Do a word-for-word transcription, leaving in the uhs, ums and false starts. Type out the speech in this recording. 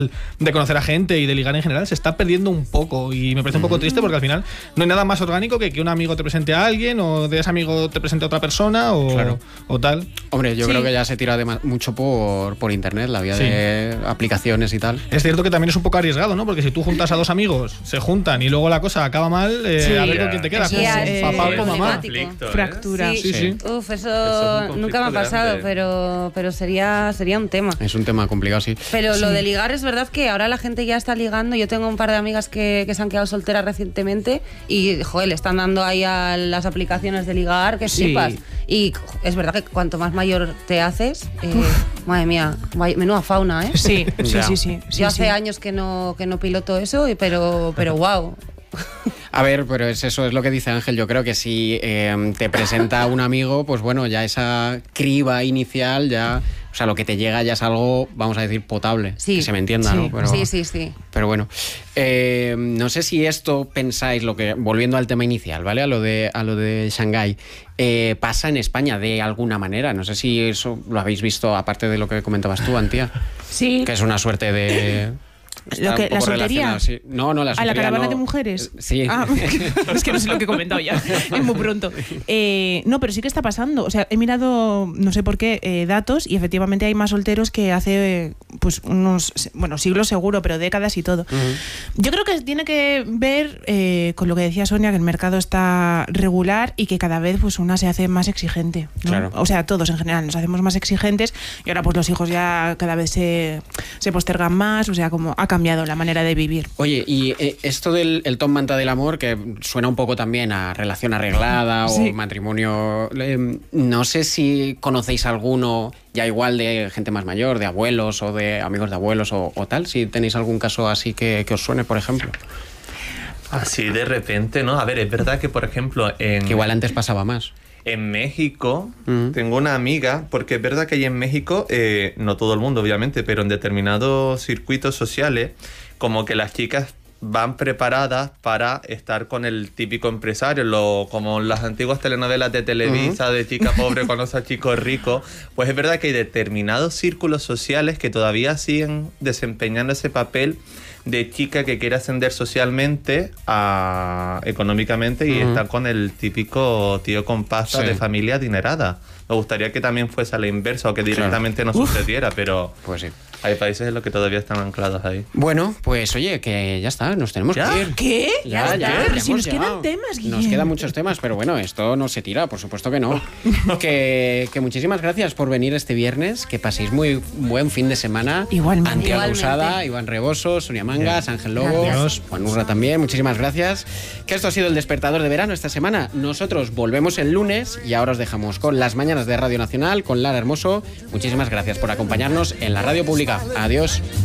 de conocer a gente y de ligar en general se está perdiendo un poco, y me parece un poco triste porque al final no hay nada más orgánico que que un amigo te presente a alguien, o de ese amigo te presente a otra persona, o, claro. o tal. Hombre, yo sí. creo que ya se tira de mucho por, por internet, la vía sí. de aplicaciones y tal. Es cierto que también es un poco arriesgado, ¿no? Porque si tú juntas a dos amigos, se juntan y luego la cosa acaba mal, eh, sí. a ver con quién te queda, sí, con eh, papá o eh, con mamá. Conflicto, ¿eh? Fractura. Sí, sí. sí. Uf, eso, eso nunca me ha pasado, grande. pero, pero sería, sería un tema. Es un tema complicado, sí. Pero sí. lo de ligar es verdad que ahora la gente ya está ligando. Yo tengo un par de amigas que, que se han quedado solteras recientemente y, joder, le están dando ahí a las aplicaciones de ligar que sí. flipas. Y es verdad que cuanto más mayor te haces, eh, madre mía, menuda fauna, ¿eh? Sí, sí, sí, sí. Yo sí, hace sí. años que no, que no piloto eso, pero, pero wow. A ver, pero es eso, es lo que dice Ángel. Yo creo que si eh, te presenta un amigo, pues bueno, ya esa criba inicial, ya, o sea, lo que te llega ya es algo, vamos a decir, potable. Sí. Que se me entienda, sí. ¿no? Pero, sí, sí, sí. Pero bueno, eh, no sé si esto pensáis, lo que volviendo al tema inicial, ¿vale? A lo de, a lo de Shanghái, eh, pasa en España de alguna manera. No sé si eso lo habéis visto, aparte de lo que comentabas tú, Antía. Sí. Que es una suerte de... Lo que, ¿La soltería? Sí. No, no, la soltería. ¿A la caravana no. de mujeres? Sí. Ah, es que no sé lo que he comentado ya. Es muy pronto. Eh, no, pero sí que está pasando. O sea, he mirado, no sé por qué, eh, datos, y efectivamente hay más solteros que hace pues unos, bueno, siglos seguro, pero décadas y todo. Uh-huh. Yo creo que tiene que ver eh, con lo que decía Sonia, que el mercado está regular y que cada vez pues una se hace más exigente, ¿no? Claro. O sea, todos en general nos hacemos más exigentes, y ahora pues los hijos ya cada vez se, se postergan más, o sea, como ha cambiado la manera de vivir. Oye, y eh, esto del el Tom Manta del amor, que suena un poco también a relación arreglada sí. o matrimonio, eh, no sé si conocéis alguno ya igual de gente más mayor, de abuelos o de amigos de abuelos o, o tal, si tenéis algún caso así que, que os suene, por ejemplo. Así de repente, ¿no? A ver, es verdad que, por ejemplo, en... Que igual antes pasaba más. En México, uh-huh. tengo una amiga, porque es verdad que ahí en México, eh, no todo el mundo obviamente, pero en determinados circuitos sociales, como que las chicas van preparadas para estar con el típico empresario, lo, como las antiguas telenovelas de Televisa, uh-huh. de chica pobre conoce a chico rico. Pues es verdad que hay determinados círculos sociales que todavía siguen desempeñando ese papel de chica que quiere ascender socialmente, a, económicamente, y uh-huh. está con el típico tío con pasta sí. de familia adinerada. Me gustaría que también fuese a la inversa, o que directamente claro. no Uf. sucediera, pero pues sí. hay países en los que todavía están anclados ahí. Bueno, pues oye, que ya está, nos tenemos ¿Ya? que ir. ¿Qué? Ya, ya, ya, ya. Pero ya si nos llegado. quedan temas, Guillem. Nos quedan muchos temas, pero bueno, esto no se tira, por supuesto que no. que, que muchísimas gracias por venir este viernes, que paséis muy buen fin de semana. Igualmente. Antía Lousada, Iván Reboso, Sonia Mangas, Bien. Ángel Lobo, gracias. Juan Urra también, muchísimas gracias. Que esto ha sido el despertador de verano esta semana. Nosotros volvemos el lunes y ahora os dejamos con las mañanas de Radio Nacional, con Lara Hermoso. Muchísimas gracias por acompañarnos en la radio pública. Adiós.